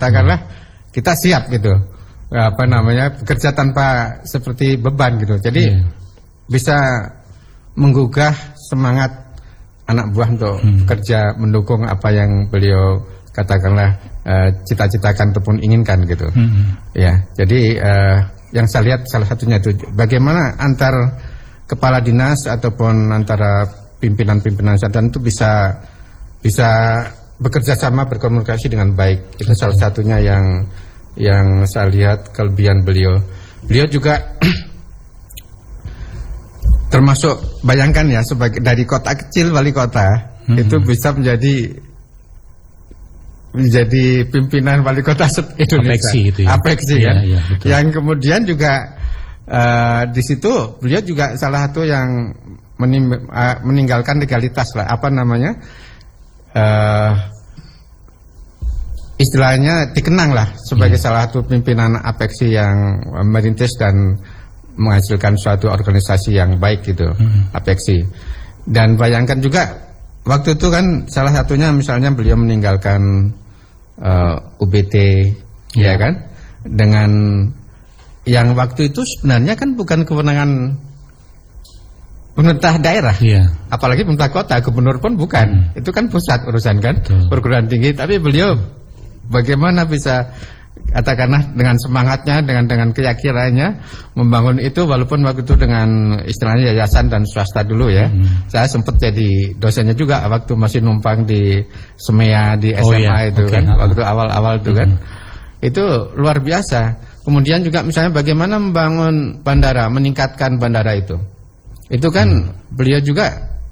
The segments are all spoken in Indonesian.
katakanlah kita siap gitu, bekerja tanpa seperti beban gitu. Jadi bisa menggugah semangat anak buah untuk bekerja, mendukung apa yang beliau katakanlah cita-citakan ataupun inginkan gitu. Ya, jadi yang saya lihat salah satunya itu bagaimana antar kepala dinas ataupun antara pimpinan-pimpinan dan itu bisa bekerja sama, berkomunikasi dengan baik. Itu salah satunya yang saya lihat kelebihan beliau. Beliau juga termasuk, bayangkan ya, sebagai dari kota kecil, wali kota itu bisa menjadi pimpinan wali kota Indonesia. Apeksi kan. Ya, yang kemudian juga di situ beliau juga salah satu yang meninggalkan legalitas lah, istilahnya dikenang lah sebagai salah satu pimpinan Apeksi yang merintis dan menghasilkan suatu organisasi yang baik gitu, Apeksi. Dan bayangkan juga waktu itu kan salah satunya misalnya beliau meninggalkan UBT, ya kan, dengan yang waktu itu sebenarnya kan bukan kewenangan pemerintah daerah, apalagi pemerintah kota, gubernur pun bukan, itu kan pusat urusan kan, perguruan tinggi. Tapi beliau bagaimana bisa katakanlah dengan semangatnya, dengan keyakinannya membangun itu, walaupun waktu itu dengan istilahnya yayasan dan swasta dulu ya. Saya sempat jadi dosennya juga waktu masih numpang di SEMEA di SMA itu kan, waktu awal-awal itu kan. Itu luar biasa. Kemudian juga misalnya bagaimana membangun bandara, meningkatkan bandara itu kan beliau juga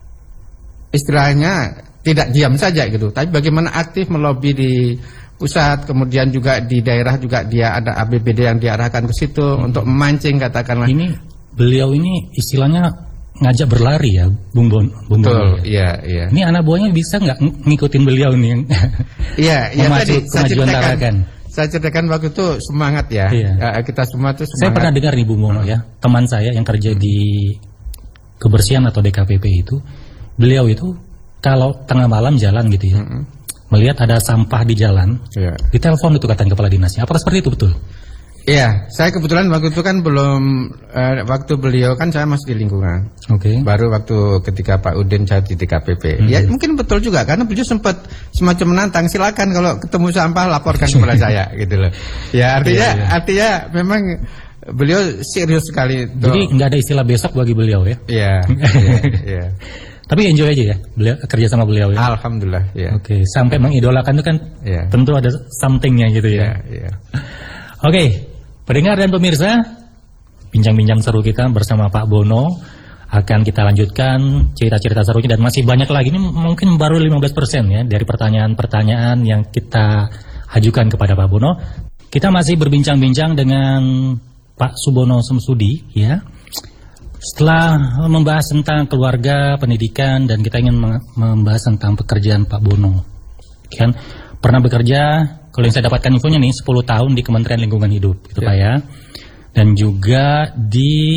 istilahnya tidak diam saja gitu, tapi bagaimana aktif melobi di pusat, kemudian juga di daerah juga dia ada APBD yang diarahkan ke situ untuk memancing katakanlah. Ini beliau ini istilahnya ngajak berlari ya, Bung Betul, iya. Ini anak buahnya bisa nggak ngikutin beliau nih? Iya, tadi saya ceritakan waktu itu semangat ya. Kita semua itu semangat. Saya pernah dengar nih Bung Bono ya, teman saya yang kerja di kebersihan atau DKPP itu, beliau itu kalau tengah malam jalan gitu ya, melihat ada sampah di jalan, ditelepon itu katanya kepala dinasnya. Apakah seperti itu betul? Iya, saya kebetulan waktu itu kan belum, waktu beliau kan saya masih di lingkungan. Baru waktu ketika Pak Udin saya di DKPP. Ya mungkin betul juga, karena beliau sempat semacam menantang, silakan kalau ketemu sampah laporkan kepada saya gitu loh. Ya artinya memang beliau serius sekali. Jadi nggak ada istilah besok bagi beliau ya? Iya. Tapi enjoy aja ya, beliau kerja sama beliau ya. Alhamdulillah. Ya. Sampai mengidolakan itu kan tentu ada somethingnya gitu ya. Pendengar dan pemirsa, bincang-bincang seru kita bersama Pak Bono akan kita lanjutkan cerita-cerita serunya dan masih banyak lagi. Ini mungkin baru 15% ya dari pertanyaan-pertanyaan yang kita ajukan kepada Pak Bono. Kita masih berbincang-bincang dengan Pak Subono Semsudi ya. Setelah membahas tentang keluarga, pendidikan, dan kita ingin membahas tentang pekerjaan Pak Bono. Kan pernah bekerja, kalau yang saya dapatkan infonya nih 10 tahun di Kementerian Lingkungan Hidup gitu Pak ya. Dan juga di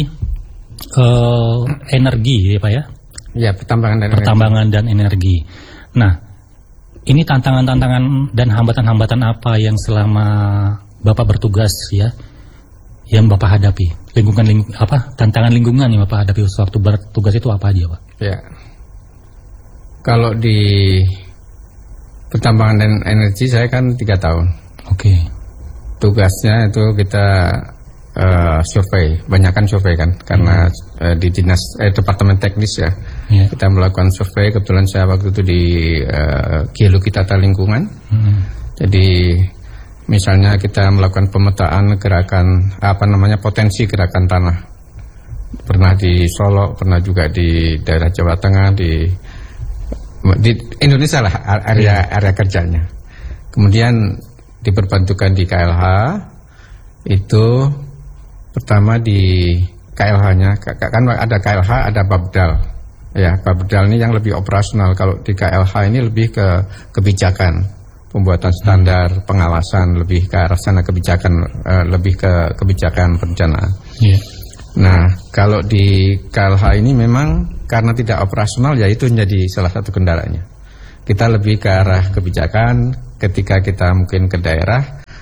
energi ya Pak ya. Ya, pertambangan dan energi. Nah, ini tantangan-tantangan dan hambatan-hambatan apa yang selama Bapak bertugas ya, yang Bapak hadapi? Tantangan lingkungan yang Bapak hadapi waktu bertugas itu apa aja Pak? Ya, kalau di pertambangan dan energi saya kan 3 tahun. Tugasnya itu kita survei, banyakkan survei kan, karena di dinas departemen teknis ya. Kita melakukan survei. Kebetulan saya waktu itu di geologi tata lingkungan. Jadi misalnya kita melakukan pemetaan gerakan potensi gerakan tanah. Pernah di Solo, pernah juga di daerah Jawa Tengah, di Indonesia lah area kerjanya. Kemudian diperbantukan di KLH. Itu pertama di KLH-nya kan ada KLH, ada Babdal. Ya, Babdal ini yang lebih operasional. Kalau di KLH ini lebih ke kebijakan, pembuatan standar, pengawasan, lebih ke arah sana kebijakan, lebih ke kebijakan perencanaan. Nah, kalau di KLH ini memang karena tidak operasional, ya itu menjadi salah satu kendalanya. Kita lebih ke arah kebijakan. Ketika kita mungkin ke daerah,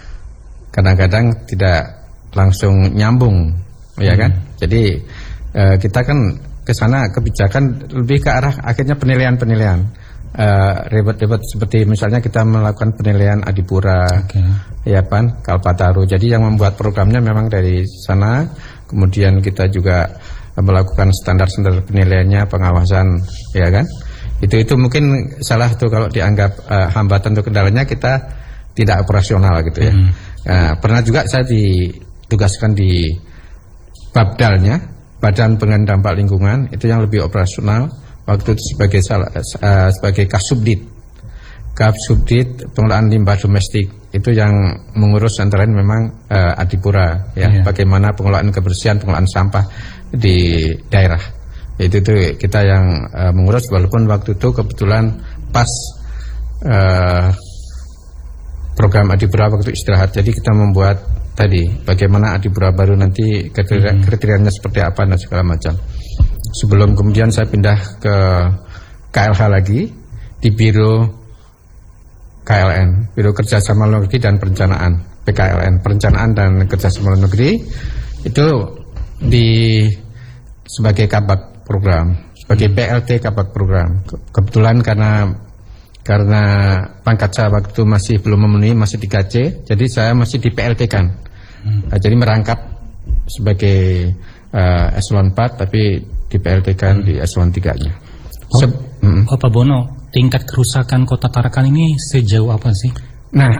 kadang-kadang tidak langsung nyambung, ya kan? Jadi kita kan ke sana kebijakan lebih ke arah akhirnya penilaian. Ribet-ribet seperti misalnya kita melakukan penilaian Adipura, ya kan, Kalpataru. Jadi yang membuat programnya memang dari sana. Kemudian kita juga melakukan standar-standar penilaiannya, pengawasan, ya kan. Itu mungkin salah satu kalau dianggap hambatan atau kendalanya kita tidak operasional gitu ya. Pernah juga saya ditugaskan di Babdalnya, Badan Pengendalian Dampak Lingkungan, itu yang lebih operasional. Waktu itu sebagai Kasubdit pengelolaan limbah domestik, itu yang mengurus antara lain memang Adipura, ya. Bagaimana pengelolaan kebersihan, pengelolaan sampah di daerah. Itu kita yang mengurus, walaupun waktu itu kebetulan pas program Adipura waktu istirahat. Jadi kita membuat tadi bagaimana Adipura baru nanti kriterianya seperti apa dan segala macam. Sebelum kemudian saya pindah ke KLH lagi di Biro KLN, Biro Kerjasama Luar Negeri dan Perencanaan, PKLN, Perencanaan dan Kerjasama Luar Negeri, itu sebagai kabak program, sebagai PLT kabak program. Kebetulan karena pangkat saya waktu masih belum memenuhi, masih 3C, jadi saya masih di PLT kan. Jadi merangkap sebagai eselon 4, tapi di PLT kan di eselon 3-nya. Pak Bono, tingkat kerusakan Kota Tarakan ini sejauh apa sih? Nah,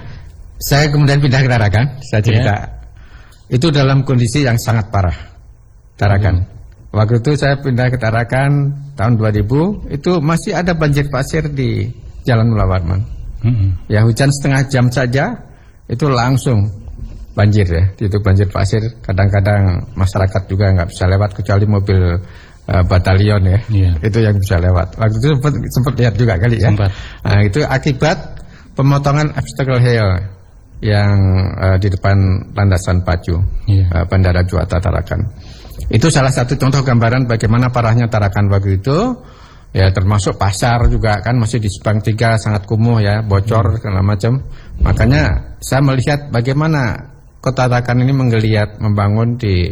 saya kemudian pindah ke Tarakan, saya cerita. Itu dalam kondisi yang sangat parah, Tarakan. Waktu itu saya pindah ke Tarakan tahun 2000, itu masih ada banjir pasir di Jalan Mula Warman. Ya, hujan setengah jam saja itu langsung banjir ya. Itu banjir pasir, kadang-kadang masyarakat juga nggak bisa lewat kecuali mobil batalion ya. Itu yang bisa lewat. Waktu itu sempat lihat juga kali ya. Nah, itu akibat pemotongan obstacle hill yang di depan landasan pacu Bandara Juanda Tarakan. Itu salah satu contoh gambaran bagaimana parahnya Tarakan waktu itu. Ya, termasuk pasar juga kan masih di Subang 3 sangat kumuh ya, bocor segala macam. Makanya saya melihat bagaimana Kota Tarakan ini menggeliat membangun di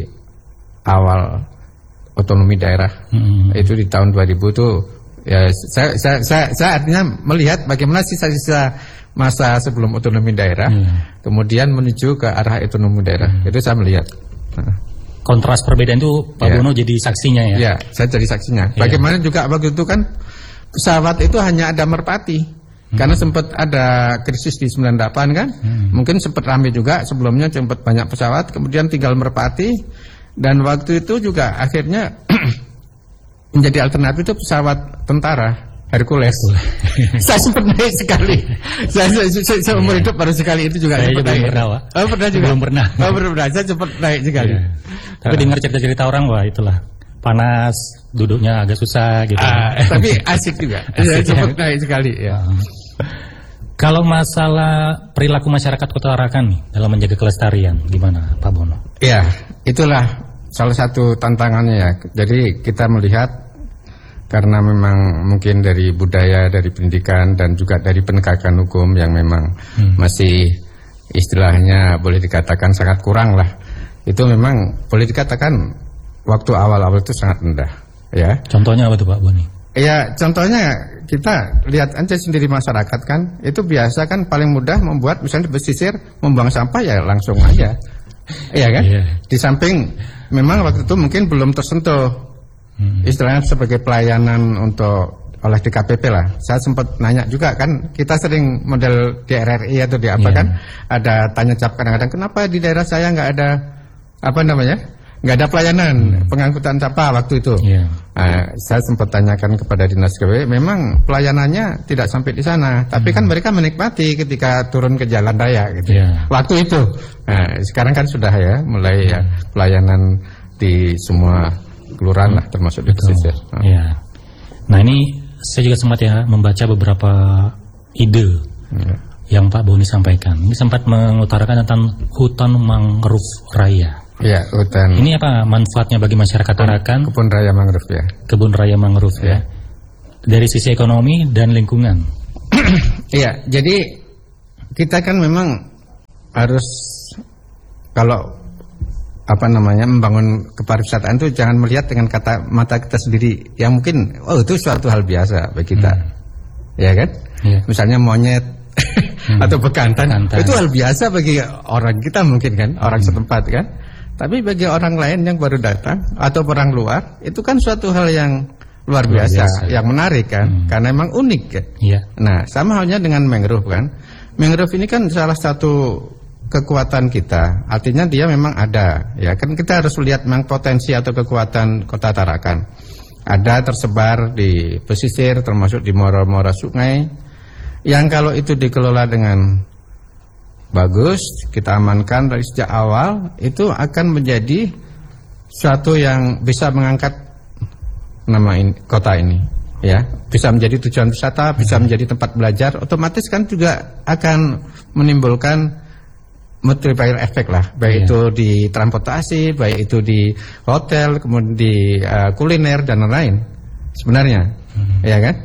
awal otonomi daerah. Itu di tahun 2000 tuh ya, saya artinya melihat bagaimana sisa-sisa masa sebelum otonomi daerah kemudian menuju ke arah otonomi daerah. Itu saya melihat. Kontras perbedaan itu Pak Bono jadi saksinya ya? Ya, saya jadi saksinya. Bagaimana juga waktu itu kan pesawat itu hanya ada merpati. Karena sempat ada krisis di 98 kan. Mungkin sempat ramai juga sebelumnya, sempat banyak pesawat, kemudian tinggal merpati. Dan waktu itu juga akhirnya menjadi alternatif itu pesawat tentara Hercules. Saya sempat naik sekali. Saya umur hidup baru sekali itu juga. Saya juga belum pernah, Pak. Oh, pernah juga? Belum pernah. Oh, belum pernah. Saya sempat naik sekali. Tapi dengar cerita-cerita orang, wah itulah panas, duduknya agak susah gitu. Tapi asik juga. Saya sempat naik sekali ya. Kalau masalah perilaku masyarakat Kota Tarakan nih dalam menjaga kelestarian, gimana Pak Bono? Ya, itulah salah satu tantangannya ya. Jadi kita melihat karena memang mungkin dari budaya, dari pendidikan dan juga dari penegakan hukum yang memang masih istilahnya boleh dikatakan sangat kurang lah. Itu memang boleh dikatakan waktu awal-awal itu sangat rendah ya. Contohnya apa tuh Pak Boni? Ya, contohnya kita lihat aja sendiri masyarakat kan, itu biasa kan paling mudah membuat misalnya pesisir, membuang sampah ya langsung aja. Iya kan? Di samping memang waktu itu mungkin belum tersentuh istilahnya sebagai pelayanan untuk oleh DKPP lah. Saya sempat nanya juga kan, kita sering model di RRI atau di apa kan, ada tanya jawab kadang-kadang, kenapa di daerah saya nggak ada apa namanya, nggak ada pelayanan pengangkutan sampah waktu itu. Nah, saya sempat tanyakan kepada dinas KW, memang pelayanannya tidak sampai di sana, tapi kan mereka menikmati ketika turun ke jalan raya gitu. Waktu itu. Nah, sekarang kan sudah ya mulai ya pelayanan di semua kelurahan lah, termasuk di pesisir. Nah ini saya juga sempat ya membaca beberapa ide yang Pak Boni sampaikan. Ini sempat mengutarakan tentang hutan mangrove raya. Ya, hutan. Ini apa manfaatnya bagi masyarakat Tarakan? Kebun raya mangrove ya. Kebun raya mangrove ya. Dari sisi ekonomi dan lingkungan. Iya, jadi kita kan memang harus kalau membangun kepariwisataan itu jangan melihat dengan kata mata kita sendiri yang mungkin itu suatu hal biasa bagi kita, ya kan? Misalnya monyet atau bekantan itu hal biasa bagi orang kita mungkin kan, orang setempat kan. Tapi bagi orang lain yang baru datang atau orang luar itu kan suatu hal yang luar biasa, yang menarik kan, karena memang unik kan. Nah, sama halnya dengan mangrove kan. Mangrove ini kan salah satu kekuatan kita, artinya dia memang ada, ya kan kita harus lihat memang potensi atau kekuatan Kota Tarakan. Ada tersebar di pesisir, termasuk di muara-muara sungai, yang kalau itu dikelola dengan bagus, kita amankan dari sejak awal, itu akan menjadi suatu yang bisa mengangkat nama kota ini, ya, bisa menjadi tujuan wisata, bisa menjadi tempat belajar, otomatis kan juga akan menimbulkan multiplier effect lah, baik itu di transportasi, baik itu di hotel, kemudian di kuliner dan lain-lain. Sebenarnya, ya kan?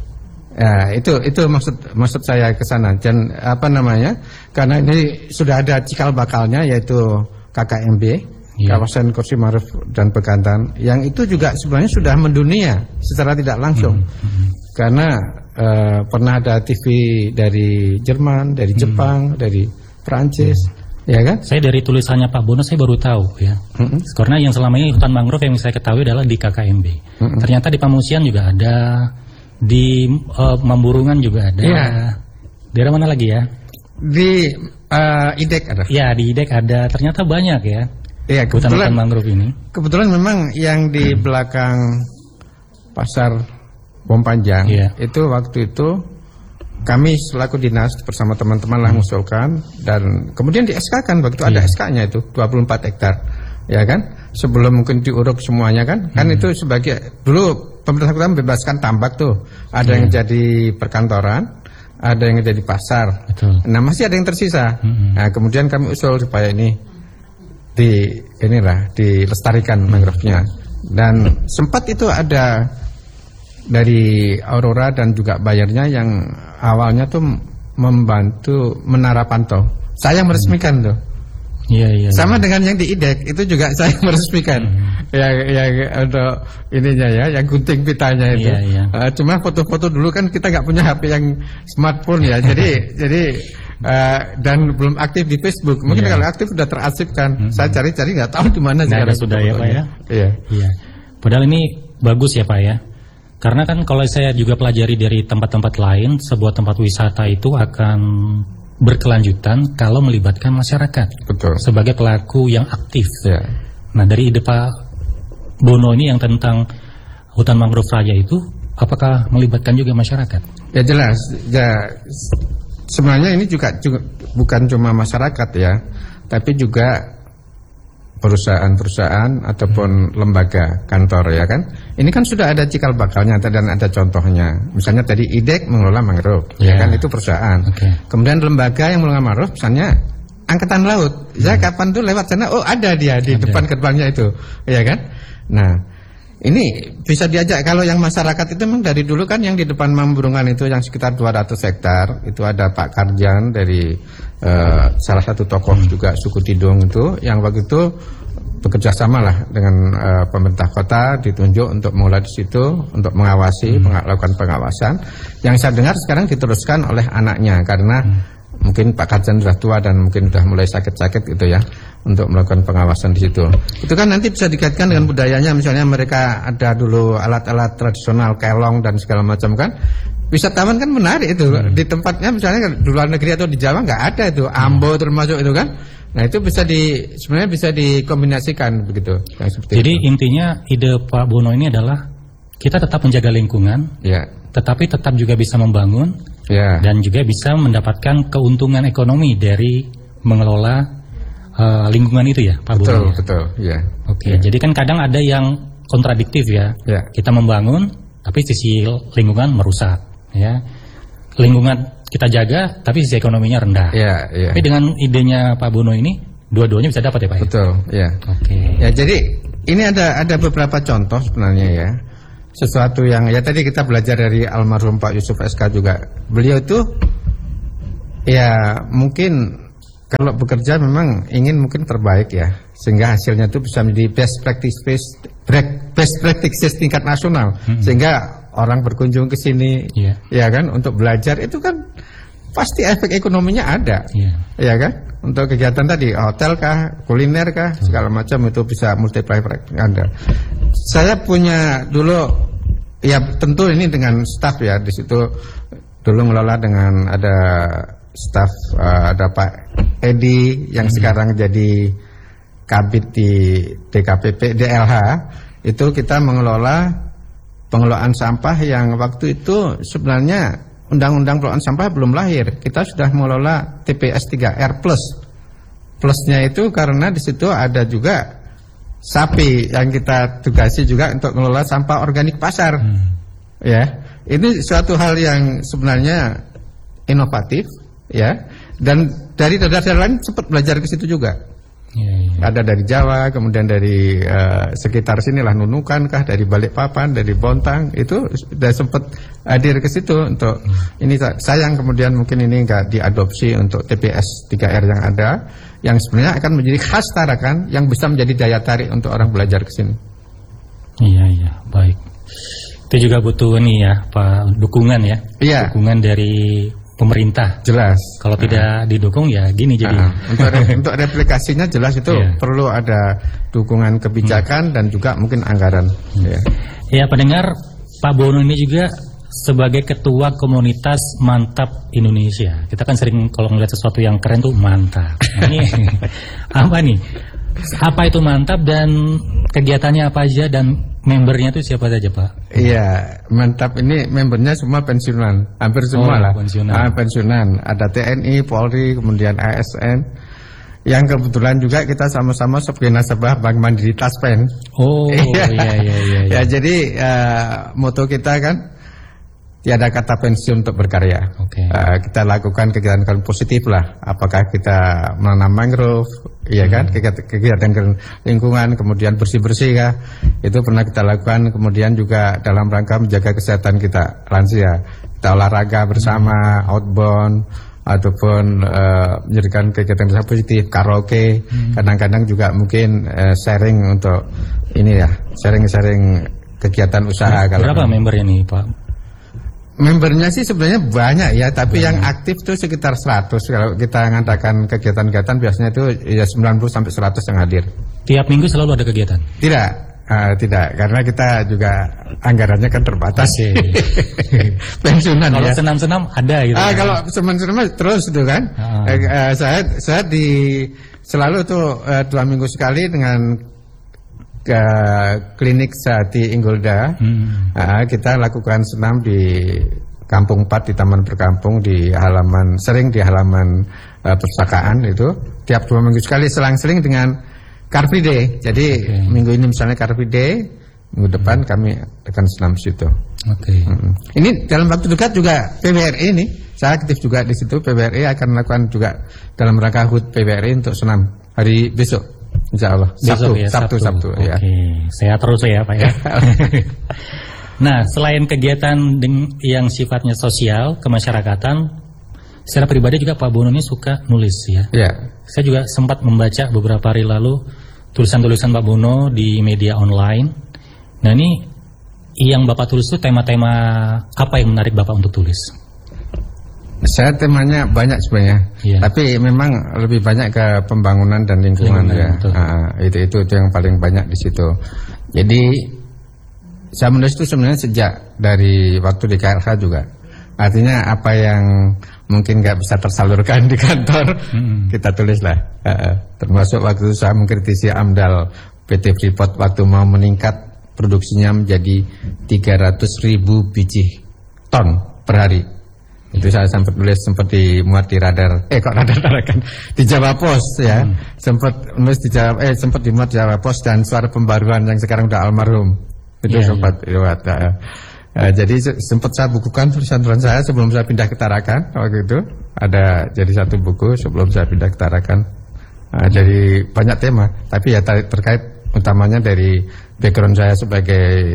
Ya, itu maksud saya ke sana. Dan karena ini sudah ada cikal bakalnya, yaitu KKMB, kawasan kursi maruf dan bekantan, yang itu juga sebenarnya sudah mendunia secara tidak langsung. Karena pernah ada TV dari Jerman, dari Jepang, dari Prancis, ya kan? Saya dari tulisannya Pak Bono saya baru tahu ya. Karena yang selama ini hutan mangrove yang saya ketahui adalah di KKMB. Ternyata di Pamusian juga ada, di Mamburungan juga ada. Daerah mana lagi ya? Di IDEK ada. Ya, di IDEK ada. Ternyata banyak ya. Iya, hutan mangrove ini. Kebetulan memang yang di belakang Pasar Bom Panjang itu waktu itu kami selaku dinas bersama teman-teman lah mengusulkan, dan kemudian di-SK-kan waktu ada SK-nya itu 24 hektar, ya kan? Sebelum mungkin diuruk semuanya kan? Kan itu sebagai dulu pemerintah kota membebaskan tambak tuh. Ada yang jadi perkantoran, ada yang jadi pasar. Nah, masih ada yang tersisa. Nah, kemudian kami usul supaya ini dilestarikan mangrove-nya. Dan sempat itu ada dari Aurora dan juga bayarnya yang awalnya tuh membantu Menara Pantau. Saya meresmikan tuh. Sama dengan yang di IDEK itu juga saya meresmikan. Yang untuk ininya ya, yang gunting pitanya itu. Cuma foto-foto dulu kan kita nggak punya HP yang smartphone ya. Jadi dan belum aktif di Facebook. Mungkin kalau aktif sudah terarsipkan. Saya cari-cari nggak tahu di mana sekarang. Sudah ya Pak ya. Iya. Padahal ini bagus ya Pak ya. Karena kan kalau saya juga pelajari dari tempat-tempat lain, sebuah tempat wisata itu akan berkelanjutan kalau melibatkan masyarakat. Betul. Sebagai pelaku yang aktif. Nah, dari ide Pak Bono ini yang tentang hutan mangrove raya itu, apakah melibatkan juga masyarakat? Ya jelas. Ya, sebenarnya ini juga bukan cuma masyarakat ya, tapi juga perusahaan-perusahaan ataupun lembaga kantor ya kan. Ini kan sudah ada cikal bakalnya dan ada contohnya. Misalnya tadi IDEK mengelola mangrove, ya kan, itu perusahaan. Kemudian lembaga yang mengelola mangrove, misalnya Angkatan Laut. Ya kapan tuh lewat sana, ada dia di depan gerbangnya itu, ya kan. Nah, ini bisa diajak kalau yang masyarakat itu memang dari dulu kan yang di depan Mamburungan itu yang sekitar 200 hektar, itu ada Pak Karjan dari salah satu tokoh juga suku Tidung itu yang waktu itu bekerja sama lah dengan pemerintah kota, ditunjuk untuk mengelola di situ, untuk mengawasi, melakukan pengawasan. Yang saya dengar sekarang diteruskan oleh anaknya karena mungkin Pak Karjan sudah tua dan mungkin sudah mulai sakit-sakit gitu ya, untuk melakukan pengawasan di situ. Itu kan nanti bisa dikaitkan dengan budayanya, misalnya mereka ada dulu alat-alat tradisional, kelong dan segala macam kan. Wisatawan kan menarik itu di tempatnya, misalnya di luar negeri atau di Jawa nggak ada itu, Ambo termasuk itu kan. Nah itu sebenarnya bisa dikombinasikan begitu. Jadi itu. Intinya ide Pak Bono ini adalah kita tetap menjaga lingkungan, tetapi tetap juga bisa membangun, dan juga bisa mendapatkan keuntungan ekonomi dari mengelola lingkungan itu ya Pak Bono. Betul. Jadi kan kadang ada yang kontradiktif ya. Kita membangun, tapi sisi lingkungan merusak. Ya, lingkungan kita jaga, tapi sisi ekonominya rendah. Tapi dengan idenya Pak Bono ini, dua-duanya bisa dapat ya Pak. Betul. Ya, jadi ini ada beberapa contoh sebenarnya ya. Sesuatu yang ya tadi kita belajar dari almarhum Pak Yusuf SK juga. Beliau itu ya mungkin kalau bekerja memang ingin mungkin terbaik ya, sehingga hasilnya itu bisa menjadi best practices tingkat nasional, sehingga orang berkunjung ke sini, ya kan, untuk belajar itu kan pasti efek ekonominya ada, ya kan, untuk kegiatan tadi hotel kah, kuliner kah, segala macam itu bisa multiplier Anda. Saya punya dulu, ya tentu ini dengan staff ya di situ dulu ngelola dengan ada staf, ada Pak Edi yang sekarang jadi Kabid di DKPP DLH, itu kita mengelola pengelolaan sampah yang waktu itu sebenarnya Undang-Undang Pengelolaan Sampah belum lahir. Kita sudah mengelola TPS 3R plus. Plusnya itu karena di situ ada juga sapi yang kita tugasi juga untuk mengelola sampah organik pasar. Ya, ini suatu hal yang sebenarnya inovatif. Ya, dan dari daerah-daerah lain sempat belajar ke situ juga. Ada dari Jawa, kemudian dari sekitar sinilah Nunukan kah, dari Balikpapan, dari Bontang, itu sudah sempat hadir ke situ untuk ini. Sayang kemudian mungkin ini nggak diadopsi untuk TPS 3R yang ada, yang sebenarnya akan menjadi khas Tarakan, yang bisa menjadi daya tarik untuk orang belajar ke sini. Iya, baik. Itu juga butuh nih ya, Pak, dukungan ya. Iya. Dukungan dari pemerintah. Jelas. Kalau tidak didukung ya gini jadi. Untuk replikasinya jelas itu perlu ada dukungan kebijakan dan juga mungkin anggaran. Ya, pendengar, Pak Bono ini juga sebagai ketua komunitas Mantap Indonesia. Kita kan sering kalau melihat sesuatu yang keren tuh mantap. Ini apa nih? Apa itu Mantap dan kegiatannya apa aja dan membernya itu siapa saja, Pak? Iya, Mantap ini membernya semua pensiunan, hampir semua lah. Pensiunan. Ada TNI, Polri, kemudian ASN. Yang kebetulan juga kita sama-sama sebagai nasabah Bank Mandiri Taspen. Oh, iya. Ya, jadi moto kita kan tiada kata pensiun untuk berkarya. Kita lakukan kegiatan positif lah. Apakah kita menanam mangrove, ya kan, kegiatan lingkungan, kemudian bersih-bersih kah, itu pernah kita lakukan. Kemudian juga dalam rangka menjaga kesehatan kita lansia, kita olahraga bersama, outbound, ataupun menjadikan kegiatan positif, karaoke, kadang-kadang juga mungkin sharing untuk ini ya, sharing kegiatan usaha. Berapa membernya nih, Pak? Membernya sih sebenarnya banyak ya, tapi yang aktif tuh sekitar 100. Kalau kita ngadakan kegiatan-kegiatan biasanya itu ya 90 sampai 100 yang hadir. Tiap minggu selalu ada kegiatan? Tidak, karena kita juga anggarannya kan terbatas. Pensiunan kalau ya. Kalau senam-senam ada gitu. Kalau senam-senam terus itu kan. Saya selalu tuh 2 minggu sekali dengan ke klinik Sati Inggolda. Kita lakukan senam di Kampung 4 di Taman Perkampung sering di halaman perpustakaan itu tiap 2 minggu sekali, selang-seling dengan Car Free Day. Jadi minggu ini misalnya Car Free Day, minggu depan kami akan senam di situ. Ini dalam waktu dekat juga PBRI ini, saya aktif juga di situ. PBRI akan melakukan juga dalam rangka HUT PBRI untuk senam hari besok. Insya Allah Sabtu ya. Sehat terus ya Pak ya. Nah, selain kegiatan yang sifatnya sosial kemasyarakatan, secara pribadi juga Pak Bono ini suka nulis ya. Saya juga sempat membaca beberapa hari lalu tulisan-tulisan Pak Bono di media online. Nah, ini yang Bapak tulis itu tema-tema apa yang menarik Bapak untuk tulis? Saya temanya banyak sebenarnya, tapi memang lebih banyak ke pembangunan dan lingkungan ya. Itu yang paling banyak di situ. Jadi saya menulis itu sebenarnya sejak dari waktu di KLH juga. Artinya apa yang mungkin nggak bisa tersalurkan di kantor, kita tulis lah. Termasuk waktu saya mengkritisi AMDAL PT Freeport waktu mau meningkat produksinya menjadi 300.000 biji ton per hari. Itu saya sempat tulis, sempat dimuat di radar, Tarakan di Jawa Pos ya, sempat nulis di Jawa, sempat dimuat di Jawa Pos dan Suara Pembaruan yang sekarang udah almarhum itu sempat lewat. Jadi sempat saya bukukan tulisan-tulisan saya sebelum saya pindah ke Tarakan waktu itu, ada jadi satu buku sebelum saya pindah ke Tarakan. Jadi banyak tema, tapi ya terkait utamanya dari background saya sebagai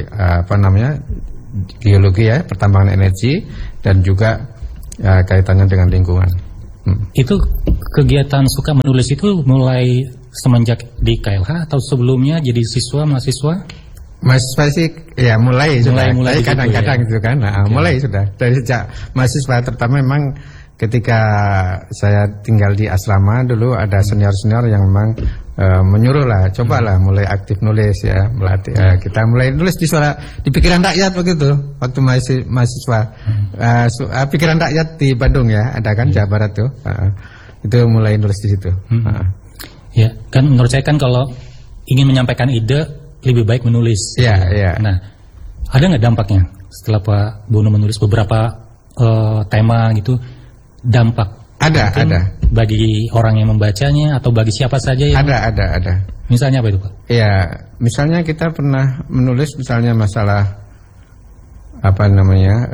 geologi ya, pertambangan energi dan juga kaitannya dengan lingkungan. Itu kegiatan suka menulis itu mulai semenjak di KLH atau sebelumnya jadi siswa mahasiswa? Mahasiswa sih ya mulai Mulai kadang-kadang gitu kan. Nah, mulai sudah dari sejak mahasiswa, terutama memang ketika saya tinggal di asrama dulu ada senior-senior yang memang menyuruh lah, cobalah mulai aktif nulis ya, melatih kita mulai nulis di pikiran rakyat begitu waktu mahasiswa. Pikiran rakyat di Bandung ya, ada kan Jawa Barat tuh. Itu mulai nulis di situ. Ya, kan menurut saya kan kalau ingin menyampaikan ide lebih baik menulis. Iya. Nah, ada nggak dampaknya setelah Pak Bono menulis beberapa tema gitu? Dampak ada bagi orang yang membacanya atau bagi siapa saja yang ada. Misalnya apa itu, Pak? Ya, misalnya kita pernah menulis misalnya masalah apa namanya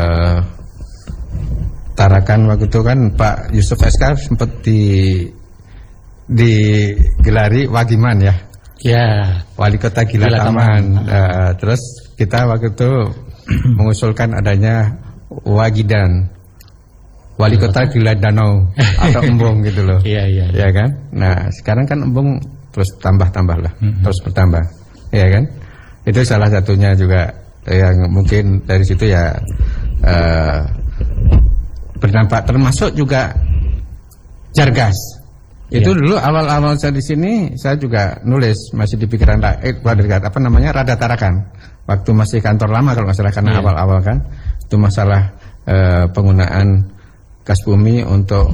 Tarakan waktu itu kan Pak Yusuf SK sempat digelari Wagiman ya. Ya, Wali Kota Gila Taman. Terus kita waktu itu mengusulkan adanya Wagidan, Wali Kota Gila Danau atau Embung gitu loh. Iya. Ya kan? Nah, sekarang kan Embung terus tambah lah, terus bertambah. Ya kan? Itu salah satunya juga yang mungkin dari situ ya berdampak, termasuk juga Jargas. Itu dulu awal-awal saya di sini saya juga nulis masih di pikiran Rada Tarakan. Waktu masih kantor lama kalau nggak salah, karena awal-awal kan itu masalah penggunaan gas bumi untuk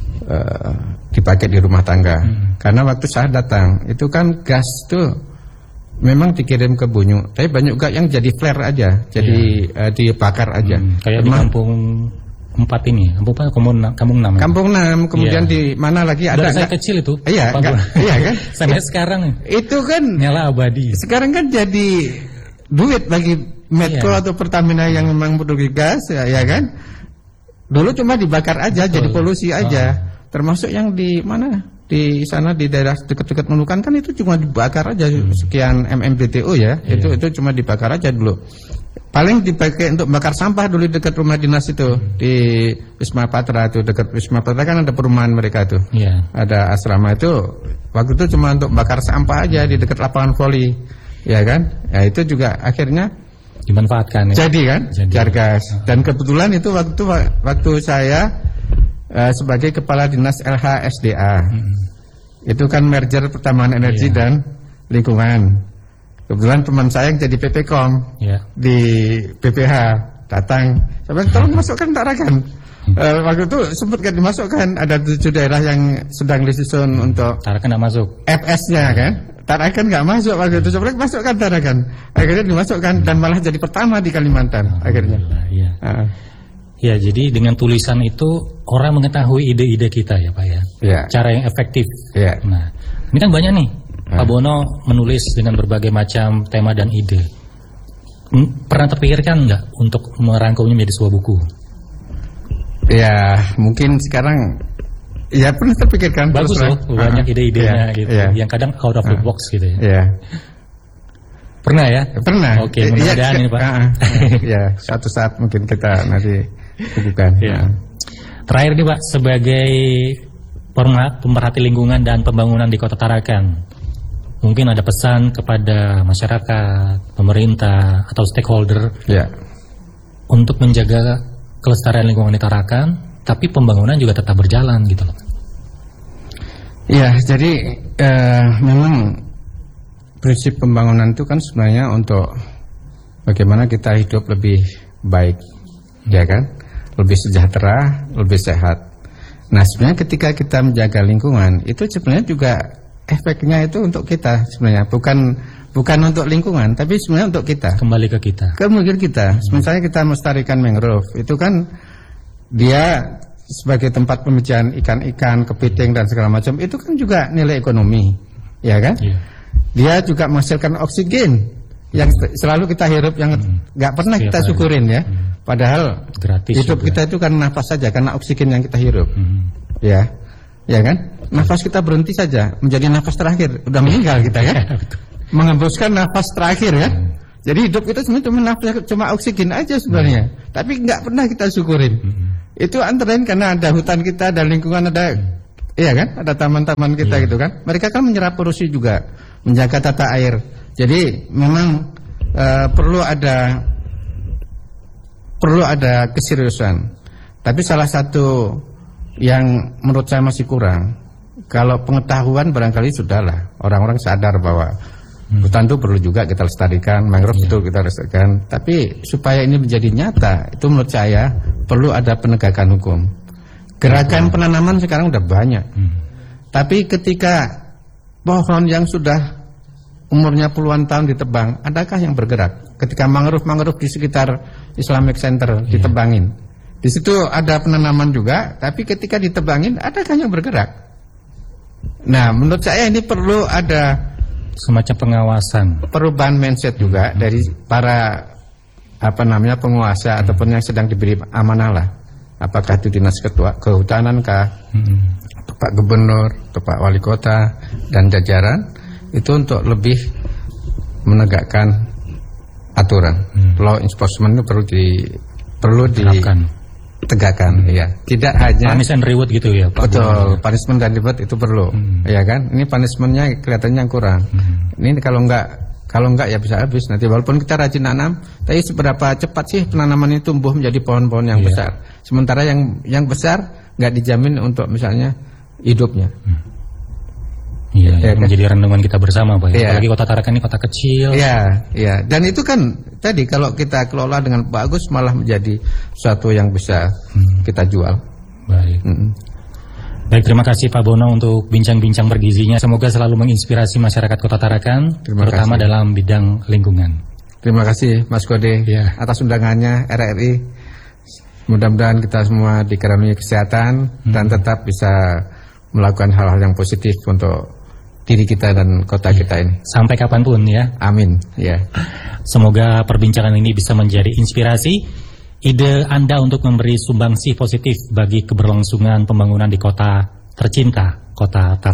dipakai di rumah tangga. Karena waktu saya datang itu kan gas tuh memang dikirim ke Bunyu, tapi banyak juga yang jadi flare aja, jadi dibakar aja. Kayak di Kampung 4 ini, Kampung 6. Kampung 6, kemudian di mana lagi ada? Dari saya kecil itu. Iya kan? Sampai sekarang itu kan nyala abadi. Sekarang kan jadi duit bagi Medco atau Pertamina yang memang produksi gas, ya kan? Dulu cuma dibakar aja, jadi polusi aja. Termasuk yang di mana? Di sana di daerah dekat-dekat Nunukan kan itu cuma dibakar aja sekian MMBTU ya. Itu cuma dibakar aja dulu. Paling dipakai untuk bakar sampah dulu dekat rumah dinas itu di Wisma Patra itu, dekat Wisma Patra kan ada perumahan mereka itu. Ada asrama itu. Waktu itu cuma untuk bakar sampah aja di dekat lapangan voli. Ya kan? Ya itu juga akhirnya dimanfaatkan ya. Jadi kan Jargas. Dan kebetulan itu waktu saya sebagai kepala dinas LHSDA. Itu kan merger pertambangan energi dan lingkungan. Kebetulan teman saya yang jadi PPkom di BPH datang, saya bilang tolong masukkan Tarakan. Waktu itu sempat kan dimasukkan, ada 7 daerah yang sedang disusun untuk Tarakan nggak masuk. FS-nya kan, Tarakan nggak masuk waktu itu. Sebenarnya masukkan Tarakan, akhirnya dimasukkan dan malah jadi pertama di Kalimantan akhirnya. Ya, jadi dengan tulisan itu orang mengetahui ide-ide kita ya Pak ya. Cara yang efektif. Nah, ini kan banyak nih. Pak Bono menulis dengan berbagai macam tema dan ide. Pernah terpikirkan nggak untuk merangkumnya menjadi sebuah buku? Ya, mungkin sekarang ya pernah terpikirkan. Bagus loh, banyak ide-idenya gitu. Yang kadang out of the box gitu ya. Pernah ya? Pernah. Oke, mudah-mudahan ini Pak. Ya, suatu saat mungkin kita nanti bukukan. Terakhir nih Pak, sebagai pemerhati lingkungan dan pembangunan di Kota Tarakan, mungkin ada pesan kepada masyarakat, pemerintah, atau stakeholder untuk menjaga kelestarian lingkungan di Tarakan, tapi pembangunan juga tetap berjalan gitu loh. Ya, jadi memang prinsip pembangunan itu kan sebenarnya untuk bagaimana kita hidup lebih baik, ya kan? Lebih sejahtera, lebih sehat. Nah, sebenarnya ketika kita menjaga lingkungan, itu sebenarnya juga efeknya itu untuk kita sebenarnya, bukan untuk lingkungan, tapi sebenarnya untuk kita. Kembali ke kita. Kemudian kita, misalnya kita melestarikan mangrove, itu kan dia sebagai tempat pemijahan ikan-ikan, kepiting dan segala macam, itu kan juga nilai ekonomi, ya kan? Dia juga menghasilkan oksigen yang selalu kita hirup, yang nggak pernah kita syukurin ya. Padahal gratis hidup juga. Kita itu kan nafas saja, karena oksigen yang kita hirup, ya kan? Nafas kita berhenti saja, menjadi nafas terakhir, udah meninggal kita ya. Mengembuskan nafas terakhir ya. Jadi hidup kita sebenarnya cuma oksigen aja sebenarnya, tapi nggak pernah kita syukurin. Itu antara lain karena ada hutan kita, ada lingkungan, ada iya kan, ada taman-taman kita gitu kan. Mereka kan menyerap polusi juga, menjaga tata air. Jadi memang perlu ada keseriusan. Tapi salah satu yang menurut saya masih kurang, kalau pengetahuan barangkali sudahlah, orang-orang sadar bahwa hutan itu perlu juga kita lestarikan, mangrove itu kita lestarikan. Tapi supaya ini menjadi nyata, itu menurut saya perlu ada penegakan hukum. Gerakan penanaman sekarang udah banyak. Tapi ketika pohon yang sudah umurnya puluhan tahun ditebang, adakah yang bergerak? Ketika mangrove di sekitar Islamic Center ditebangin, di situ ada penanaman juga, tapi ketika ditebangin, adakah yang bergerak? Nah, menurut saya ini perlu ada semacam pengawasan, perubahan mindset juga dari para penguasa ataupun yang sedang diberi amanah lah. Apakah itu dinas kehutanan kah, Pak Gubernur, Pak Wali Kota dan jajaran itu untuk lebih menegakkan aturan. Law enforcement itu perlu ditegakkan, ya. Tidak hanya punishment and reward gitu ya, Pak. Betul, punishment dan reward itu perlu, ya kan? Ini punishmentnya kelihatannya kurang. Ini kalau enggak ya bisa habis nanti. Walaupun kita rajin nanam, tapi seberapa cepat sih penanaman itu tumbuh menjadi pohon-pohon yang besar? Sementara yang besar nggak dijamin untuk misalnya hidupnya. Iya, menjadi renungan kita bersama, Pak. Apalagi Kota Tarakan ini kota kecil. Iya. Dan itu kan tadi kalau kita kelola dengan bagus malah menjadi sesuatu yang bisa kita jual. Baik. Baik, terima kasih Pak Bono untuk bincang-bincang bergizinya. Semoga selalu menginspirasi masyarakat Kota Tarakan, terutama dalam bidang lingkungan. Terima kasih Mas Kode atas undangannya RRI. Mudah-mudahan kita semua dikaruniai kesehatan dan tetap bisa melakukan hal-hal yang positif untuk diri kita dan kota kita ini. Sampai kapanpun ya. Amin. Ya. Semoga perbincangan ini bisa menjadi inspirasi, ide Anda untuk memberi sumbangsih positif bagi keberlangsungan pembangunan di kota tercinta, Kota Tarakan.